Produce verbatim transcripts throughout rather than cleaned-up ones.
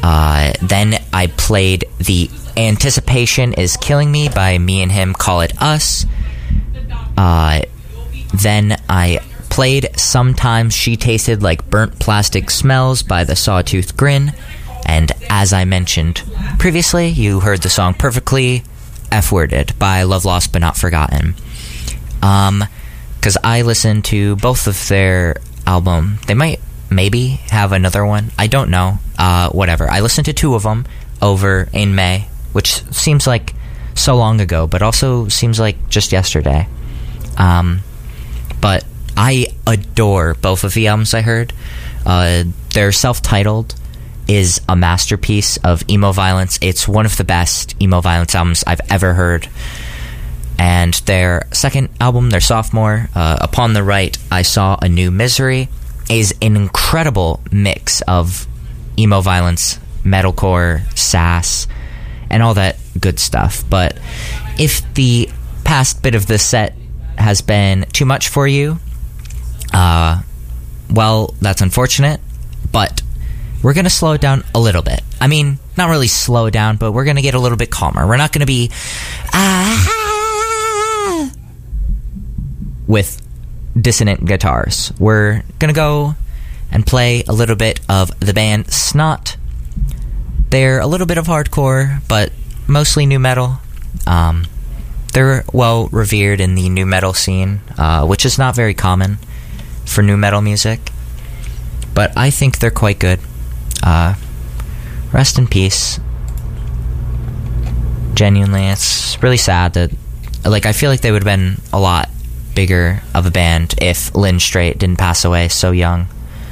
Uh, then I played the Anticipation Is Killing Me by Me and Him, Call It Us. Uh, then I played Sometimes She Tasted Like Burnt Plastic Smells by the Sawtooth Grin. And as I mentioned previously, you heard the song Perfectly F-Worded by Love Lost But Not Forgotten. Um, because I listened to both of their album. They might maybe have another one. I don't know. Uh, whatever. I listened to two of them over in May, which seems like so long ago, but also seems like just yesterday. Um, but I adore both of the albums I heard. Uh, they're self-titled is a masterpiece of emo violence. It's one of the best emo violence albums I've ever heard. And their second album, their sophomore, uh, Upon the Right, I Saw a New Misery, is an incredible mix of emo violence, metalcore, sass, and all that good stuff. But if the past bit of the set has been too much for you, uh, well, that's unfortunate, but we're going to slow it down a little bit. I mean, not really slow down, but we're going to get a little bit calmer. We're not going to be ah, with dissonant guitars. We're going to go and play a little bit of the band Snot. They're a little bit of hardcore, but mostly nu metal. Um, they're well revered in the nu metal scene, uh, which is not very common for nu metal music. But I think they're quite good. Uh, rest in peace. Genuinely, it's really sad that, like, I feel like they would have been a lot bigger of a band if Lynn Strait didn't pass away so young.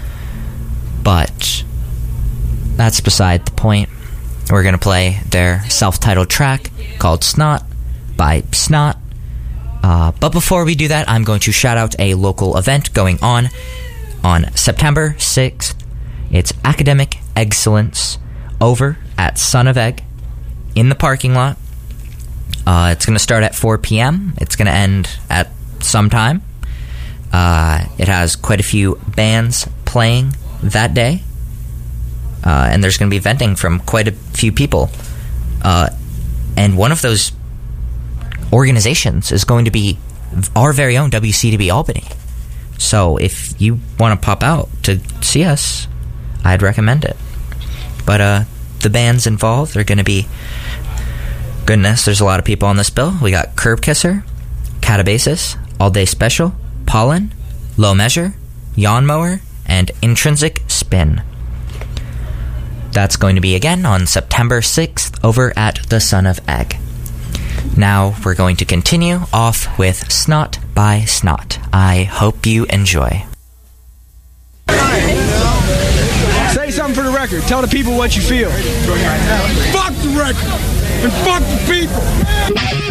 But that's beside the point. We're going to play their self-titled track called Snot by Snot. Uh, but before we do that, I'm going to shout out a local event going on on September sixth. It's Academic Excellence over at Son of Egg in the parking lot. Uh, it's going to start at four p.m. It's going to end at some time. Uh, it has quite a few bands playing that day. Uh, and there's going to be venting from quite a few people. Uh, and one of those organizations is going to be our very own W C D B Albany. So if you want to pop out to see us, I'd recommend it. But uh, the bands involved are going to be... Goodness, there's a lot of people on this bill. We got Curb Kisser, Catabasis, All Day Special, Pollen, Low Measure, Yawn Mower, and Intrinsic Spin. That's going to be again on September sixth over at the Son of Egg. Now we're going to continue off with Snot by Snot. I hope you enjoy. Say something for the record. Tell the people what you feel. Fuck the record and fuck the people.